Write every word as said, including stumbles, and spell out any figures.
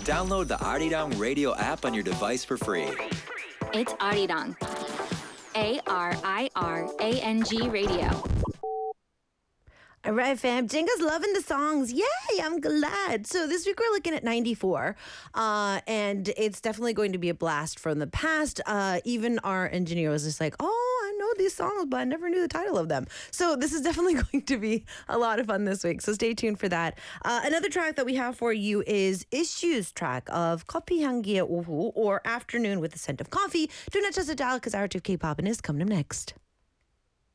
Download the Arirang radio app on your device for free. It's Arirang. A R I R A N G Radio. All right, fam. Jenga's loving the songs. Yay, I'm glad. So this week we're looking at ninety-four, uh, and it's definitely going to be a blast from the past. Uh, even our engineer was just like, oh, I know these songs, but I never knew the title of them. So this is definitely going to be a lot of fun this week, so stay tuned for that. Uh, another track that we have for you is Issues track of Kopi Hangiye Uhu, or Afternoon with the Scent of Coffee. Do not just a dial because our two K-pop is coming up next.